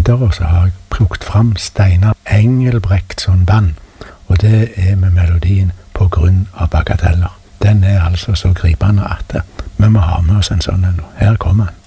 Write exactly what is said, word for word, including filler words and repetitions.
Og så har jeg plukket fram Steinar Engelbrektsson Band, og det er med melodien På grunn av bagateller. Den er altså så gripende at vi må ha med oss en sånn en. Her kommer den.